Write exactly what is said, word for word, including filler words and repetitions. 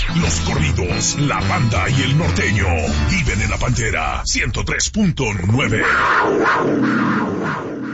Los corridos, la banda y el norteño viven en la Pantera ciento tres punto nueve.